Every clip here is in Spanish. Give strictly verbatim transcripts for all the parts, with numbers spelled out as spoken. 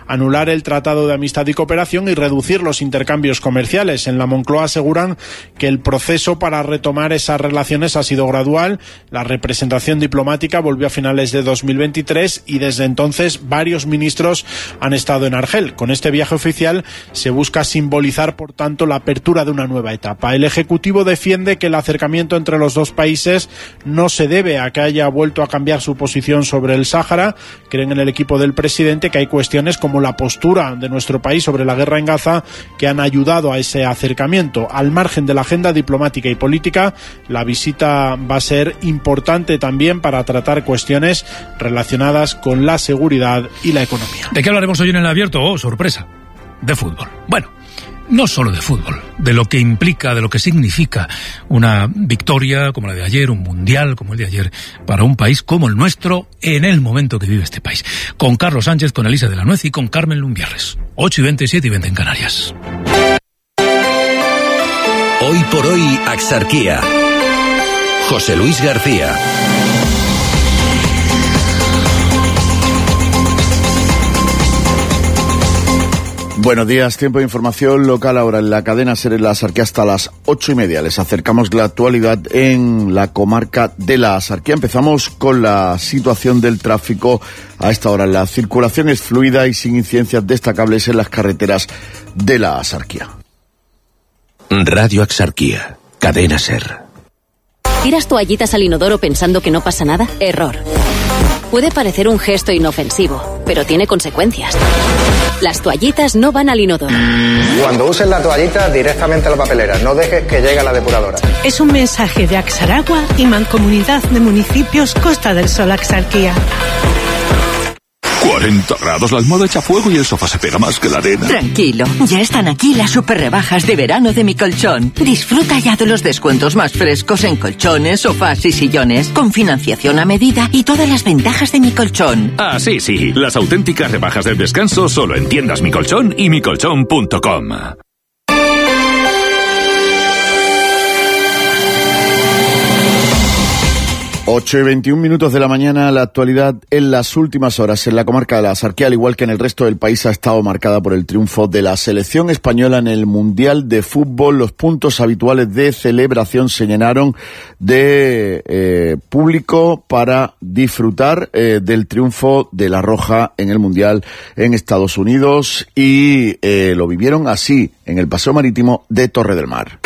anular el Tratado de Amistad y Cooperación y reducir los intercambios comerciales. En la Moncloa aseguran que el proceso para retomar esas relaciones ha sido gradual. La representación diplomática volvió a finales de dos mil veintitrés y desde entonces varios ministros han estado en Argel. Con este viaje oficial se busca simbolizar, por tanto, la apertura de una nueva etapa. El Ejecutivo defiende que el acercamiento entre los dos países no se debe a que haya vuelto a cambiar su posición sobre el Sáhara. Creen en el equipo del presidente que hay cuestiones como la postura de nuestro país sobre la guerra en Gaza que han ayudado a ese acercamiento. Al margen de la agenda diplomática y política, la visita va a ser importante también para tratar cuestiones relacionadas con la seguridad y la economía. ¿De qué hablaremos hoy en El Abierto? Oh, sorpresa, de fútbol. Bueno, no solo de fútbol, de lo que implica, de lo que significa una victoria como la de ayer, un mundial como el de ayer, para un país como el nuestro en el momento que vive este país. Con Carlos Sánchez, con Elisa de la Nuez y con Carmen Lumbierres. ocho y veinte, siete y veinte en Canarias. Hoy por hoy, Axarquía. José Luis García. Buenos días, tiempo de información local ahora en la cadena SER La Axarquía hasta las ocho y media. Les acercamos la actualidad en la comarca de la Axarquía. Empezamos con la situación del tráfico a esta hora. La circulación es fluida y sin incidencias destacables en las carreteras de la Axarquía. Radio Axarquía, cadena SER. ¿Tiras toallitas al inodoro pensando que no pasa nada? Error. Puede parecer un gesto inofensivo, pero tiene consecuencias. Las toallitas no van al inodoro. Cuando uses la toallita, directamente a la papelera. No dejes que llegue a la depuradora. Es un mensaje de Axaragua y Mancomunidad de Municipios Costa del Sol Axarquía. cuarenta grados, la almohada echa fuego y el sofá se pega más que la arena. Tranquilo, ya están aquí las super rebajas de verano de Mi Colchón. Disfruta ya de los descuentos más frescos en colchones, sofás y sillones, con financiación a medida y todas las ventajas de Mi Colchón. Ah, sí, sí, las auténticas rebajas del descanso solo en tiendas Mi Colchón y mi colchón punto com. ocho y veintiún minutos de la mañana, la actualidad en las últimas horas en la comarca de la Axarquía, al igual que en el resto del país, ha estado marcada por el triunfo de la selección española en el Mundial de Fútbol. Los puntos habituales de celebración se llenaron de eh, público para disfrutar eh, del triunfo de la Roja en el Mundial en Estados Unidos y eh, lo vivieron así en el Paseo Marítimo de Torre del Mar.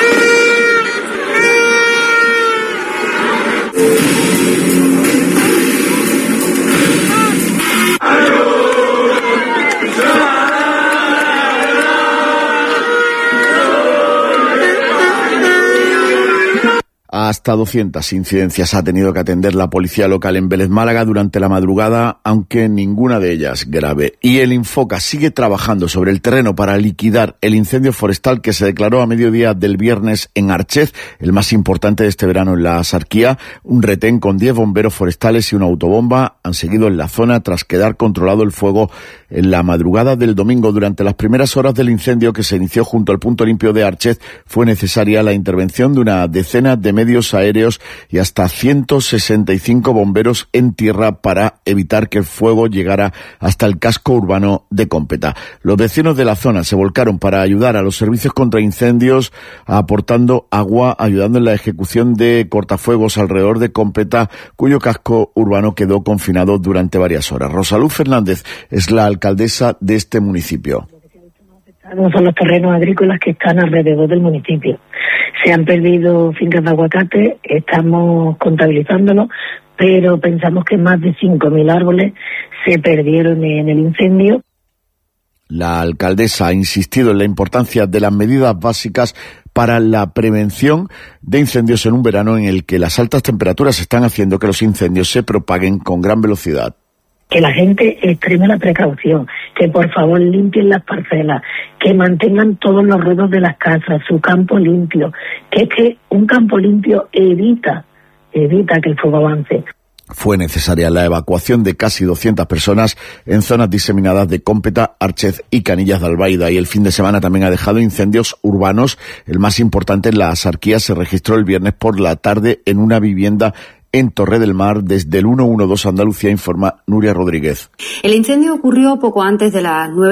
Hasta doscientas incidencias ha tenido que atender la policía local en Vélez Málaga durante la madrugada, aunque ninguna de ellas grave. Y el Infoca sigue trabajando sobre el terreno para liquidar el incendio forestal que se declaró a mediodía del viernes en Archez, el más importante de este verano en la Axarquía. Un retén con diez bomberos forestales y una autobomba han seguido en la zona tras quedar controlado el fuego en la madrugada del domingo. Durante las primeras horas del incendio, que se inició junto al punto limpio de Archez, fue necesaria la intervención de una decena de medios aéreos y hasta ciento sesenta y cinco bomberos en tierra para evitar que el fuego llegara hasta el casco urbano de Cómpeta. Los vecinos de la zona se volcaron para ayudar a los servicios contra incendios, aportando agua, ayudando en la ejecución de cortafuegos alrededor de Cómpeta, cuyo casco urbano quedó confinado durante varias horas. Rosaluz Fernández es la alcaldesa de este municipio. Son los terrenos agrícolas que están alrededor del municipio. Se han perdido fincas de aguacate, estamos contabilizándolo, pero pensamos que más de cinco mil árboles se perdieron en el incendio. La alcaldesa ha insistido en la importancia de las medidas básicas para la prevención de incendios en un verano en el que las altas temperaturas están haciendo que los incendios se propaguen con gran velocidad. Que la gente extreme la precaución, que por favor limpien las parcelas, que mantengan todos los ruedos de las casas, su campo limpio, que es que un campo limpio evita, evita que el fuego avance. Fue necesaria la evacuación de casi doscientas personas en zonas diseminadas de Cómpeta, Archez y Canillas de Albaida, y el fin de semana también ha dejado incendios urbanos. El más importante en la Axarquía se registró el viernes por la tarde en una vivienda en Torre del Mar. Desde el ciento doce Andalucía informa Nuria Rodríguez. El incendio ocurrió poco antes de las nueve